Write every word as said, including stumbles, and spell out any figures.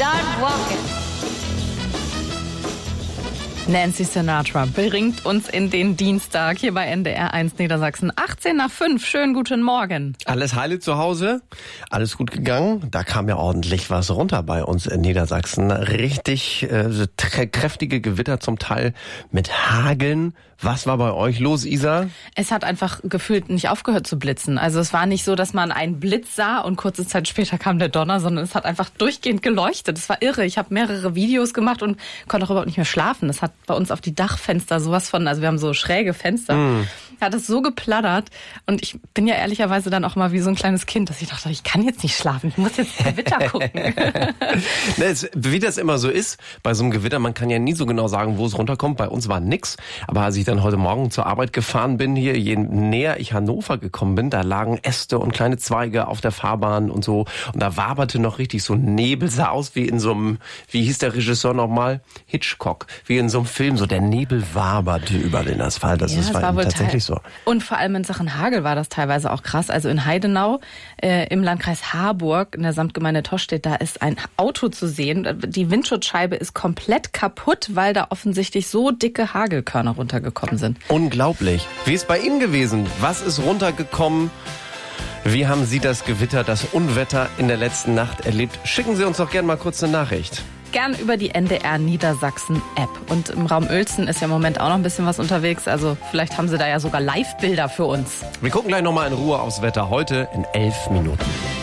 Start walking. Nancy Sinatra bringt uns in den Dienstag hier bei N D R eins Niedersachsen. achtzehn nach fünf. Schönen guten Morgen. Alles heile zu Hause? Alles gut gegangen? Da kam ja ordentlich was runter bei uns in Niedersachsen. Richtig äh, kräftige Gewitter zum Teil mit Hageln. Was war bei euch los, Isa? Es hat einfach gefühlt nicht aufgehört zu blitzen. Also es war nicht so, dass man einen Blitz sah und kurze Zeit später kam der Donner, sondern es hat einfach durchgehend geleuchtet. Es war irre. Ich habe mehrere Videos gemacht und konnte auch überhaupt nicht mehr schlafen. Es hat bei uns auf die Dachfenster sowas von, also wir haben so schräge Fenster, mm. hat es so geplattert. Und ich bin ja ehrlicherweise dann auch mal wie so ein kleines Kind, dass ich dachte, ich kann jetzt nicht schlafen, ich muss jetzt Gewitter gucken. Wie das immer so ist, bei so einem Gewitter, man kann ja nie so genau sagen, wo es runterkommt. Bei uns war nix. Aber als ich dann heute Morgen zur Arbeit gefahren bin, hier, je näher ich Hannover gekommen bin, da lagen Äste und kleine Zweige auf der Fahrbahn und so. Und da waberte noch richtig so ein Nebel, sah aus wie in so einem, wie hieß der Regisseur nochmal? Hitchcock. Wie in so einem Film, so der Nebel waberte über den Asphalt. Das, ja, ist, das war wohl tatsächlich so. Und vor allem in Sachen Hagel war das teilweise auch krass. Also in Heidenau, äh, im Landkreis Harburg, in der Samtgemeinde Tostedt, da ist ein Auto zu sehen. Die Windschutzscheibe ist komplett kaputt, weil da offensichtlich so dicke Hagelkörner runtergekommen sind. Unglaublich. Wie ist bei Ihnen gewesen? Was ist runtergekommen? Wie haben Sie das Gewitter, das Unwetter in der letzten Nacht erlebt? Schicken Sie uns doch gerne mal kurz eine Nachricht. Gern über die N D R Niedersachsen App. Und im Raum Uelzen ist ja im Moment auch noch ein bisschen was unterwegs. Also vielleicht haben Sie da ja sogar Live-Bilder für uns. Wir gucken gleich nochmal in Ruhe aufs Wetter heute in elf Minuten.